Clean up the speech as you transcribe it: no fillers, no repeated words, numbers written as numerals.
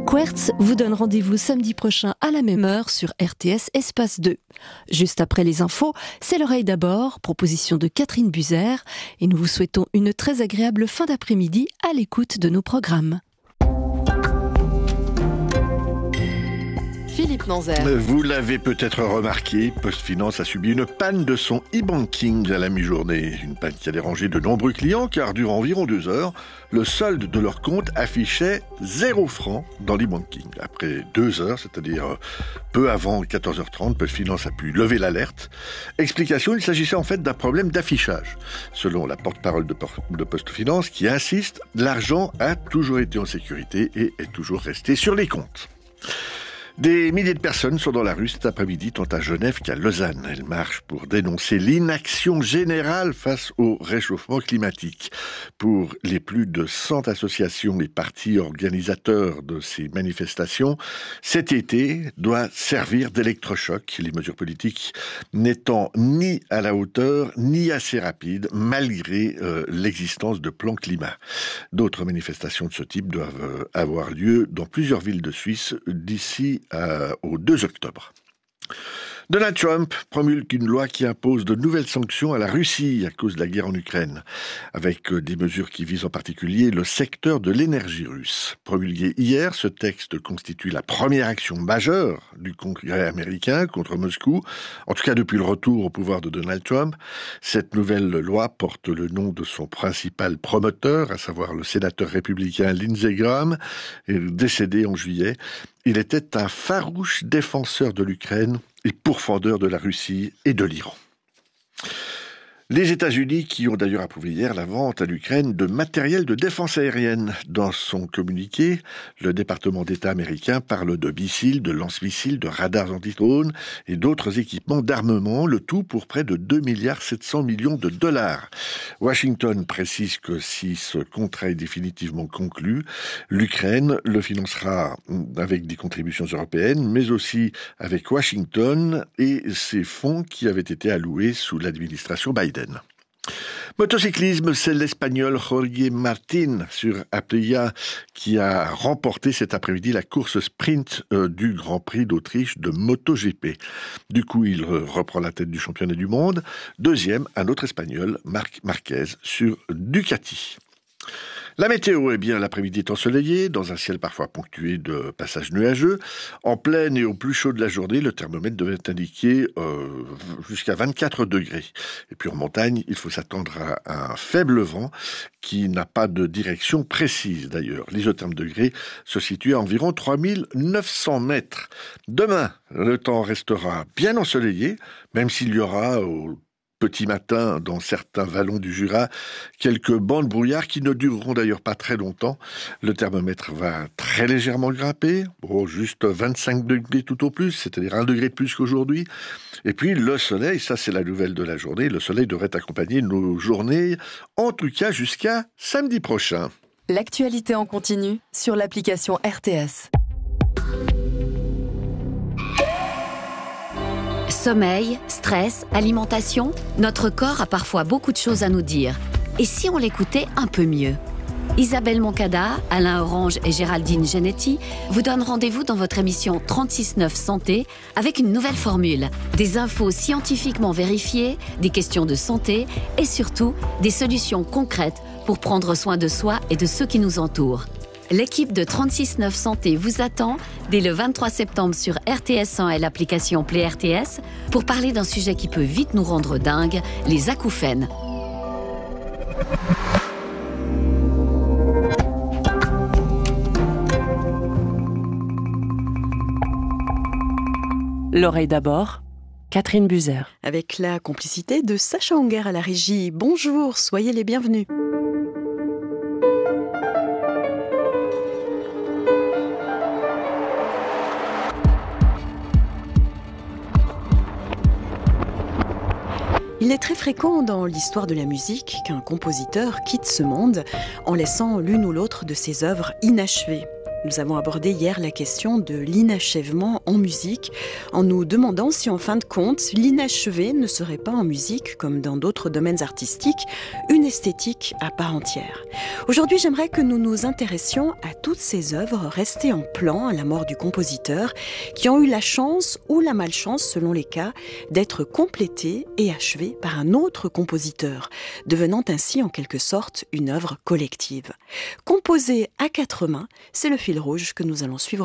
Quertz vous donne rendez-vous samedi prochain à la même heure sur RTS Espace 2. Juste après les infos, c'est l'oreille d'abord, proposition de Catherine Buzer, et nous vous souhaitons une très agréable fin d'après-midi à l'écoute de nos programmes. Philippe Manzer. Vous l'avez peut-être remarqué, PostFinance a subi une panne de son e-banking à la mi-journée. Une panne qui a dérangé de nombreux clients car durant environ 2 heures, le solde de leur compte affichait 0 francs dans l'e-banking. Après 2 heures, c'est-à-dire peu avant 14h30, PostFinance a pu lever l'alerte. Explication, il s'agissait en fait d'un problème d'affichage. Selon la porte-parole de PostFinance qui insiste, l'argent a toujours été en sécurité et est toujours resté sur les comptes. Des milliers de personnes sont dans la rue cet après-midi, tant à Genève qu'à Lausanne. Elles marchent pour dénoncer l'inaction générale face au réchauffement climatique. Pour les plus de 100 associations et partis organisateurs de ces manifestations, cet été doit servir d'électrochoc, les mesures politiques n'étant ni à la hauteur ni assez rapides, malgré l'existence de plans climat. D'autres manifestations de ce type doivent avoir lieu dans plusieurs villes de Suisse d'ici au 2 octobre. Donald Trump promulgue une loi qui impose de nouvelles sanctions à la Russie à cause de la guerre en Ukraine, avec des mesures qui visent en particulier le secteur de l'énergie russe. Promulgué hier, ce texte constitue la première action majeure du Congrès américain contre Moscou, en tout cas depuis le retour au pouvoir de Donald Trump. Cette nouvelle loi porte le nom de son principal promoteur, à savoir le sénateur républicain Lindsey Graham, décédé en juillet. Il était un farouche défenseur de l'Ukraine et pourfendeur de la Russie et de l'Iran. Les États-Unis qui ont d'ailleurs approuvé hier la vente à l'Ukraine de matériel de défense aérienne. Dans son communiqué, le département d'État américain parle de missiles, de lance-missiles, de radars anti-drones et d'autres équipements d'armement, le tout pour près de 2,7 milliards de dollars. Washington précise que si ce contrat est définitivement conclu, l'Ukraine le financera avec des contributions européennes, mais aussi avec Washington et ses fonds qui avaient été alloués sous l'administration Biden. Motocyclisme, c'est l'Espagnol Jorge Martín sur Aprilia qui a remporté cet après-midi la course sprint du Grand Prix d'Autriche de MotoGP. Du coup, il reprend la tête du championnat du monde. Deuxième, un autre Espagnol, Marc Marquez, sur Ducati. La météo, l'après-midi est ensoleillé, dans un ciel parfois ponctué de passages nuageux. En pleine et au plus chaud de la journée, le thermomètre devait indiquer jusqu'à 24 degrés. Et puis en montagne, il faut s'attendre à un faible vent qui n'a pas de direction précise d'ailleurs. L'isotherme degré se situe à environ 3900 mètres. Demain, le temps restera bien ensoleillé, même s'il y aura au petit matin, dans certains vallons du Jura, quelques bancs de brouillard qui ne dureront d'ailleurs pas très longtemps. Le thermomètre va très légèrement grimper, juste 25 degrés tout au plus, c'est-à-dire 1 degré de plus qu'aujourd'hui. Et puis le soleil, ça c'est la nouvelle de la journée, le soleil devrait accompagner nos journées, en tout cas jusqu'à samedi prochain. L'actualité en continu sur l'application RTS. Sommeil, stress, alimentation, notre corps a parfois beaucoup de choses à nous dire. Et si on l'écoutait un peu mieux ? Isabelle Moncada, Alain Orange et Géraldine Genetti vous donnent rendez-vous dans votre émission 36-9 Santé avec une nouvelle formule. Des infos scientifiquement vérifiées, des questions de santé et surtout des solutions concrètes pour prendre soin de soi et de ceux qui nous entourent. L'équipe de 36-9 Santé vous attend dès le 23 septembre sur RTS1 et l'application Play RTS pour parler d'un sujet qui peut vite nous rendre dingues, les acouphènes. L'oreille d'abord, Catherine Buzer. Avec la complicité de Sacha Hunger à la régie. Bonjour, soyez les bienvenus. Il est très fréquent dans l'histoire de la musique qu'un compositeur quitte ce monde en laissant l'une ou l'autre de ses œuvres inachevées. Nous avons abordé hier la question de l'inachèvement en musique, en nous demandant si en fin de compte, l'inachevé ne serait pas en musique, comme dans d'autres domaines artistiques, une esthétique à part entière. Aujourd'hui, j'aimerais que nous nous intéressions à toutes ces œuvres restées en plan à la mort du compositeur, qui ont eu la chance ou la malchance, selon les cas, d'être complétées et achevées par un autre compositeur, devenant ainsi en quelque sorte une œuvre collective. Composer à quatre mains, c'est le fil rouge que nous allons suivre